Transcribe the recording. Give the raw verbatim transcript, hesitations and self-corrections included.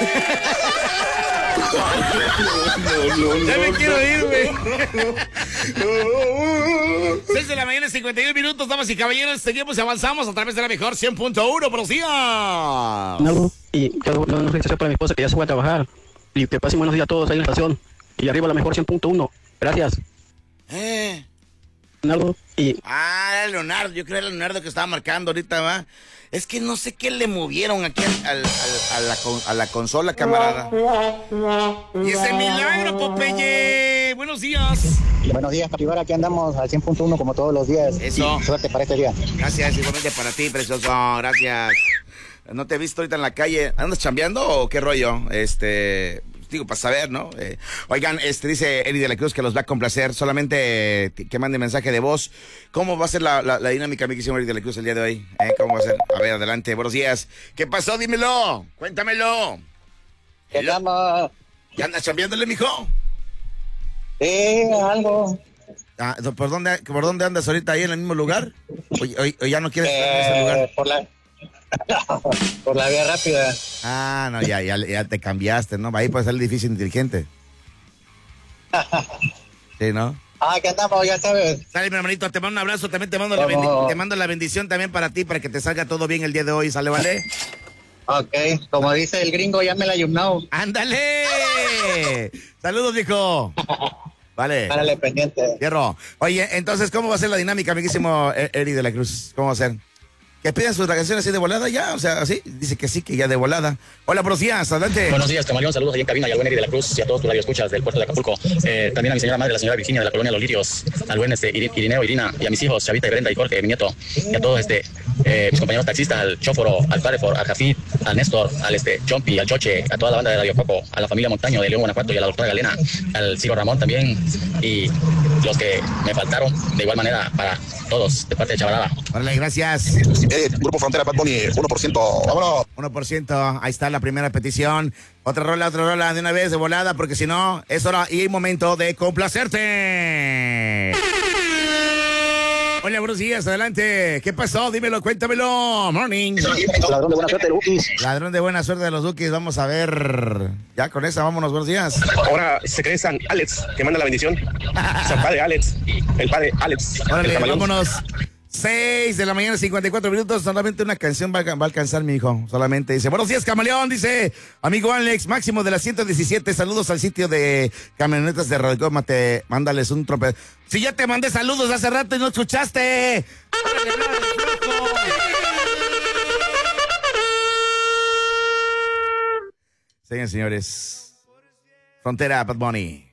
No, no, no, ya me no, quiero no. ir, güey. seis de la mañana, cincuenta y uno minutos, damas y caballeros. Seguimos y avanzamos a través de la mejor cien punto uno. ¡Buenos días! Algo, y yo no, no sé si para mi esposa que ya se fue a trabajar. Y que pasen buenos días a todos ahí en la estación. Y arriba la mejor cien punto uno. Gracias. Eh. Algo, y Ah, era Leonardo. Yo creo que era Leonardo que estaba marcando ahorita, ¿va? Es que no sé qué le movieron aquí al, al, al, a, la, a la consola, camarada. Y ese milagro, Popeye. Buenos días. Buenos días, Capibara, aquí andamos al cien punto uno como todos los días. Eso. Y suerte para este día. Gracias, igualmente para ti, precioso. Gracias. No te he visto ahorita en la calle. ¿Andas chambeando o qué rollo? Este... Digo, para saber, ¿no? Eh, oigan, este dice Eri de la Cruz que los va a complacer. Solamente eh, que mande mensaje de voz. ¿Cómo va a ser la, la, la dinámica, mi querido Eri de la Cruz, el día de hoy? ¿Eh? ¿Cómo va a ser? A ver, adelante. Buenos días. ¿Qué pasó? Dímelo. Cuéntamelo. ¿Qué llama? ¿Ya andas chambeándole, mijo? Eh, algo. Ah, ¿por, dónde, ¿Por dónde andas ahorita? ¿Ahí en el mismo lugar? ¿O, o, o ya no quieres estar en ese Eh, lugar? por la... por la vía rápida. Ah, no, ya, ya, ya te cambiaste, ¿no? Ahí puede ser difícil inteligente. Sí, ¿no? Ah, ¿qué andamos? Ya sabes. Sale, mi hermanito, te mando un abrazo, también te mando, la bendi- te mando la bendición también para ti, para que te salga todo bien el día de hoy, ¿sale, vale? Ok, como dice el gringo, ya me la you know. ¡Ándale! Saludos, viejo. Vale. Párale pendiente. Hierro. Oye, entonces, ¿cómo va a ser la dinámica, amiguísimo Eri de la Cruz? ¿Cómo va a ser? ¿Que pidan sus vacaciones así de volada ya? O sea, así. Dice que sí, que ya de volada. Hola, buenos días, adelante. buenos días, Camaleón, saludos ahí en cabina y al buen Eri de la Cruz y a todos tus radioescuchas del puerto de Acapulco. Eh, también a mi señora madre, la señora Virginia de la colonia Los Lirios, al buen este, Iri- Irineo, Irina, y a mis hijos, Chavita y Brenda y Jorge, mi nieto, y a todos este, eh, mis compañeros taxistas, al Chóforo, al Parefor, al Jafid, al Néstor, al este, Chompi, al Choche, a toda la banda de Radio Coco, a la familia Montaño de León, Guanajuato y a la doctora Galena, al Ciro Ramón también, y los que me faltaron, de igual manera, para todos, de parte de Chavalada. Órale, gracias. Eh, Grupo Frontera, Bad Bunny, uno por ciento. Vámonos. uno por ciento, ahí está la primera petición. Otra rola, otra rola de una vez de volada, porque si no, es hora y momento de complacerte. Hola, buenos días, adelante. ¿Qué pasó? Dímelo, cuéntamelo. Morning. Ladrón de buena suerte, Lukis. Ladrón de buena suerte de los Dukis, vamos a ver. Ya con esa, vámonos, buenos días. Ahora se cree San Alex, que manda la bendición. San Padre Alex, el Padre Alex. Órale, el camaleón. vámonos. seis de la mañana, cincuenta y cuatro minutos. Solamente una canción va a, va a alcanzar mi hijo. Solamente dice, buenos días, camaleón. Dice, amigo Alex, máximo de las ciento diecisiete. Saludos al sitio de camionetas de Radio Coma. Te mándales un trope. Si ya te mandé saludos hace rato y no escuchaste. Señores, señores. Frontera, Bad Bunny.